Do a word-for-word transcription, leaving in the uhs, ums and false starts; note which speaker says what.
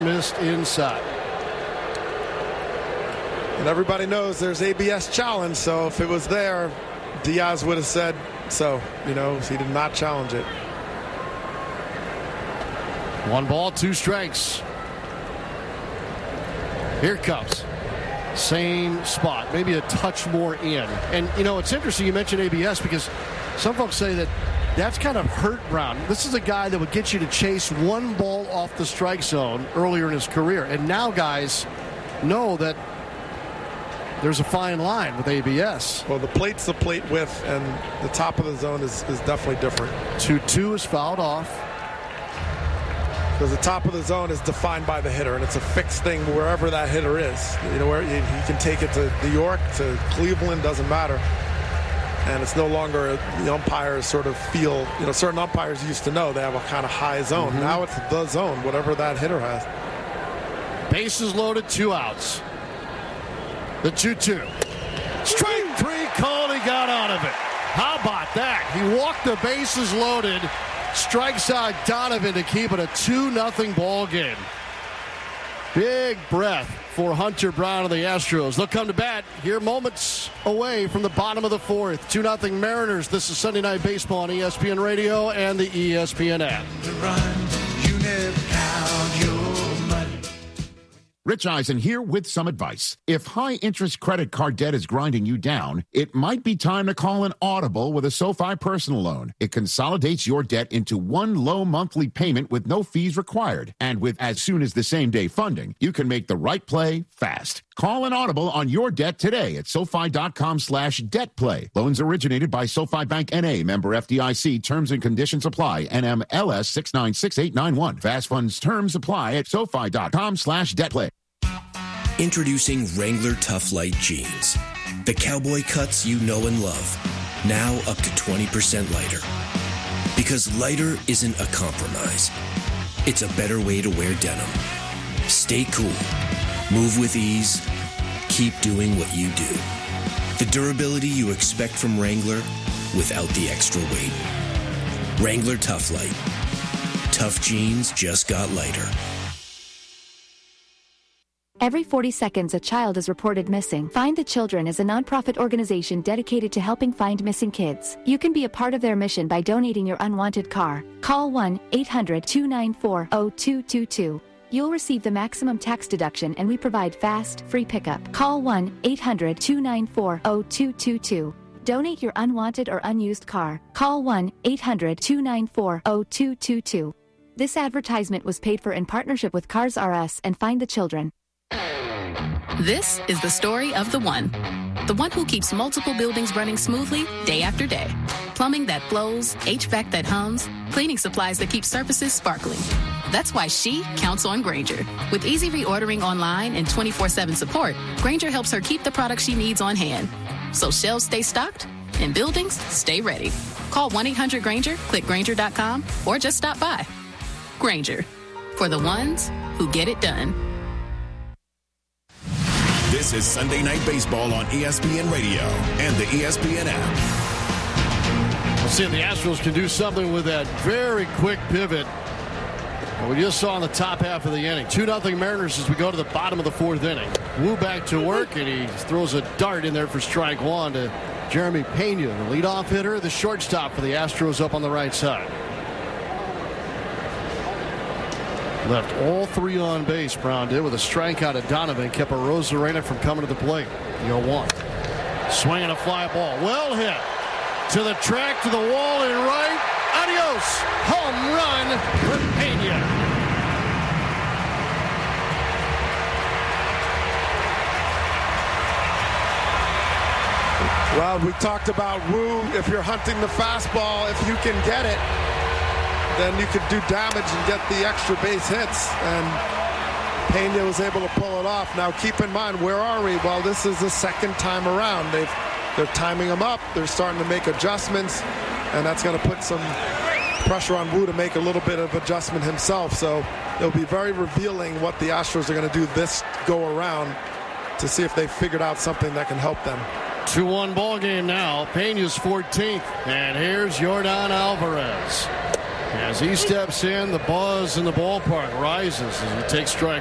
Speaker 1: Missed inside.
Speaker 2: And everybody knows there's A B S challenge, so if it was there, Diaz would have said so. You know, he did not challenge it.
Speaker 1: One ball, two strikes. Here it comes. Same spot, maybe a touch more in. And, you know, it's interesting you mentioned A B S because some folks say that that's kind of hurt Brown. This is a guy that would get you to chase one ball off the strike zone earlier in his career. And now guys know that there's a fine line with A B S.
Speaker 2: Well, the plate's the plate width, and the top of the zone is, is definitely different.
Speaker 1: two two is fouled off.
Speaker 2: Because the top of the zone is defined by the hitter, and it's a fixed thing wherever that hitter is. You know, where he can take it to New York, to Cleveland, doesn't matter. And it's no longer, the umpires sort of feel, you know, certain umpires used to know they have a kind of high zone. Mm-hmm. Now it's the zone, whatever that hitter has.
Speaker 1: Bases loaded, two outs. The two two. Strike three call, he got out of it. How about that? He walked the bases loaded, strikes out Donovan to keep it a two nothing ball game. Big breath for Hunter Brown and the Astros. They'll come to bat here moments away from the bottom of the fourth. two nothing Mariners. This is Sunday Night Baseball on E S P N Radio and the E S P N app.
Speaker 3: Rich Eisen here with some advice. If high-interest credit card debt is grinding you down, it might be time to call an Audible with a SoFi personal loan. It consolidates your debt into one low monthly payment with no fees required. And with as soon as the same-day funding, you can make the right play fast. Call an Audible on your debt today at SoFi.com slash debt play. Loans originated by SoFi Bank N A, member F D I C. Terms and conditions apply. N M L S six nine six eight nine one. Fast funds terms apply at SoFi.com slash debt play.
Speaker 4: Introducing Wrangler Tough Light Jeans. The cowboy cuts you know and love. Now up to twenty percent lighter. Because lighter isn't a compromise. It's a better way to wear denim. Stay cool. Move with ease. Keep doing what you do. The durability you expect from Wrangler without the extra weight. Wrangler Tough Light. Tough jeans just got lighter.
Speaker 5: Every forty seconds, a child is reported missing. Find the Children is a nonprofit organization dedicated to helping find missing kids. You can be a part of their mission by donating your unwanted car. Call one eight hundred two nine four zero two two two. You'll receive the maximum tax deduction, and we provide fast, free pickup. Call one eight hundred two nine four zero two two two. Donate your unwanted or unused car. Call one eight hundred two nine four zero two two two. This advertisement was paid for in partnership with Cars R Us and Find the Children.
Speaker 6: This is the story of the one. The one who keeps multiple buildings running smoothly day after day. Plumbing that flows, H V A C that hums, cleaning supplies that keep surfaces sparkling. That's why she counts on Grainger. With easy reordering online and twenty-four seven support, Grainger helps her keep the products she needs on hand. So shelves stay stocked and buildings stay ready. Call one eight hundred Grainger, click Grainger dot com, or just stop by. Grainger, for the ones who get it done.
Speaker 7: This is Sunday Night Baseball on E S P N Radio and the E S P N app.
Speaker 1: Let's see if the Astros can do something with that very quick pivot that we just saw in the top half of the inning. two nothing Mariners as we go to the bottom of the fourth inning. Wu back to work, and he throws a dart in there for strike one to Jeremy Pena, the leadoff hitter, the shortstop for the Astros up on the right side. Left all three on base, Brown did, with a strikeout at Donovan. Kept Arozarena from coming to the plate. oh one. Swinging a fly ball. Well hit. To the track, to the wall, and right. Adios. Home run for Pena.
Speaker 2: Well, we talked about Wu. If you're hunting the fastball, if you can get it, then you could do damage and get the extra base hits. And Pena was able to pull it off. Now, keep in mind, where are we? Well, this is the second time around. They've, they're timing him up. They're starting to make adjustments, and that's going to put some pressure on Wu to make a little bit of adjustment himself. So it'll be very revealing what the Astros are going to do this go around to see if they figured out something that can help them.
Speaker 1: two one ball game now. Pena's fourteenth. And here's Yordan Alvarez. As he steps in, the buzz in the ballpark rises as he takes strike